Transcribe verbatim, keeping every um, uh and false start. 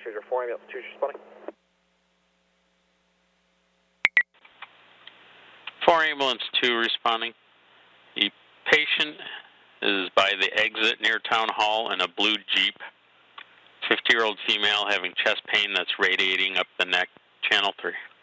Negotiator four, ambulance two responding. four ambulance two responding. The patient is by the exit near Town Hall in a blue Jeep. fifty-year-old female having chest pain that's radiating up the neck, channel three.